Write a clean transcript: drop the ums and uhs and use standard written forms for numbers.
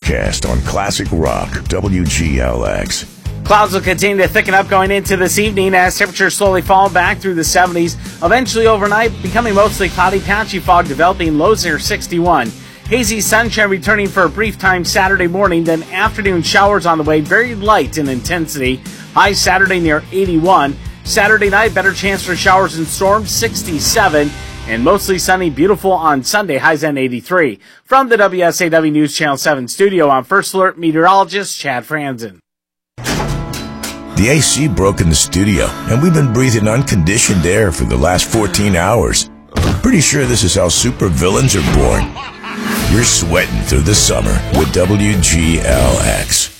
Cast on Classic Rock, WGLX. Clouds will continue to thicken up going into this evening as temperatures slowly fall back through the 70s. Eventually overnight, becoming mostly cloudy, patchy fog developing, lows near 61. Hazy sunshine returning for a brief time Saturday morning, then afternoon showers on the way, very light in intensity. High Saturday near 81. Saturday night, better chance for showers and storms, 67. And mostly sunny, beautiful on Sunday, highs at 83. From the WSAW News Channel 7 studio, I'm First Alert meteorologist Chad Franzen. The AC broke in the studio, and we've been breathing unconditioned air for the last 14 hours. Pretty sure this is how supervillains are born. You're sweating through the summer with WGLX.